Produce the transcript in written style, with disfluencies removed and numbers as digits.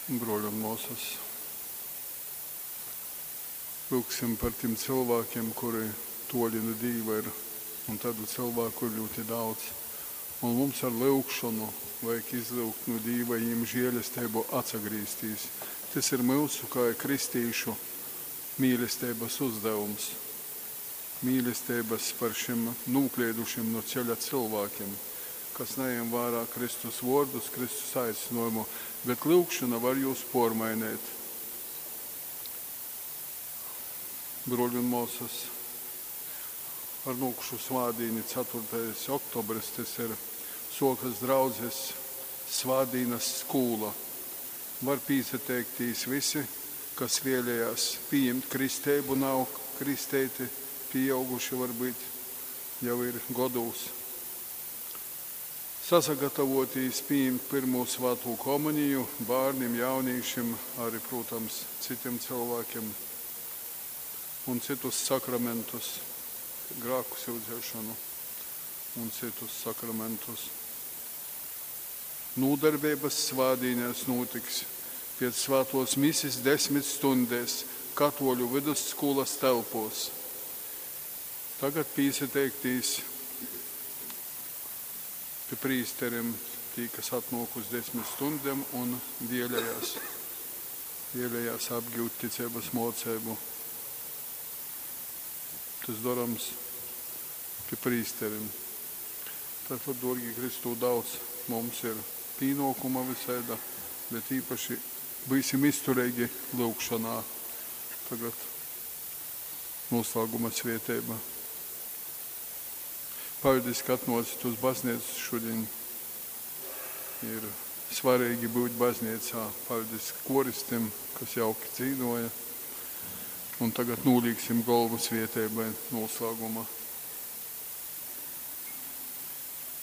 Broļi un mūsas. Lūksim par tiem cilvēkiem, kuri toļi no Dieva ir, un tādu cilvēku ir ļoti daudz. Un mums ar lūkšanu vajag izlūgt no Dieva, viņam žēlastību atsagrīstīs. Tas ir mūsu kā kristīšu mīlestības uzdevums. Mīlestības par šiem nūkliedušiem no ceļa cilvēkiem, kas neņem vērā Kristus vārdus, Kristus aicinājumu, bet lūkšana var jūs pormainīt. Broļi un mūsas, ar nūkušu svādīni 4. oktobris, tas ir sokas draudzes svādīnas skūla. Var pīsateikties visi, kas vēlējās pieņemt kristēbu, nav kristēti, pieauguši varbūt jau ir godūs. Sasagatavoties pieņemt pirmo svēto komuniju bērniem, jauniešiem, arī, protams, citiem cilvēkiem un citus sakramentus, grēku sildzēšanu un citus sakramentus. Nūdarbības svādīnēs notiks pēc svētos misis 10 stundēs Katoļu vidusskolas telpos. Tagad pīsateikties pie prīsteriem, tī, kas atnāk uz 10 stundēm un vēlējās apgūt ticības mocību. Tas darams pie prīsteriem. Tātad, dorgi Kristū, daudz mums ir pīnokuma visāda, bet īpaši būsim izturīgi lūkšanā. Tagad noslēguma svētība. Paldies, ka atnācāt uz baznīcu šodien. Ir svarīgi būt baznīcā. Paldies koristiem, kas jauki dzīvoja. Un tagad nolīgsim galvu svētībai noslēgumā.